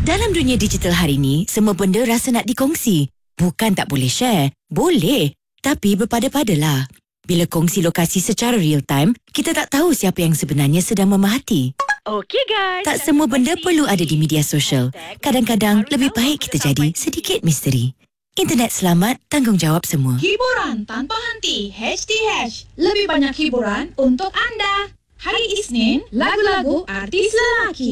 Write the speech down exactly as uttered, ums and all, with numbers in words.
Dalam dunia digital hari ni, semua benda rasa nak dikongsi. Bukan tak boleh share. Boleh. Tapi berpada-padalah. Bila kongsi lokasi secara real time, kita tak tahu siapa yang sebenarnya sedang memerhati. Okey guys. Tak semua benda perlu ada di media sosial. Kadang-kadang lebih baik kita jadi sedikit misteri. Internet selamat, tanggungjawab semua. Hiburan tanpa henti. H T H. Lebih banyak hiburan untuk anda. Hari Isnin, lagu-lagu artis lelaki.